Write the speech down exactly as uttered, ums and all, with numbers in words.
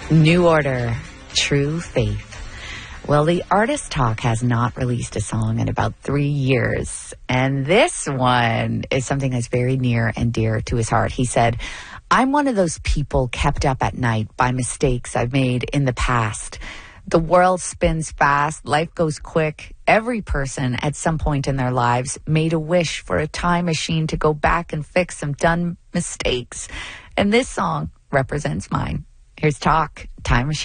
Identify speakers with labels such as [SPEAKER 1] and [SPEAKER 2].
[SPEAKER 1] New Order, True Faith. Well, the artist Talk has not released a song in about three years. And this one is something that's very near and dear to his heart. He said, I'm one of those people kept up at night by mistakes I've made in the past. The world spins fast. Life goes quick. Every person at some point in their lives made a wish for a time machine to go back and fix some done mistakes. And this song represents mine. Here's Talk, Time Machine.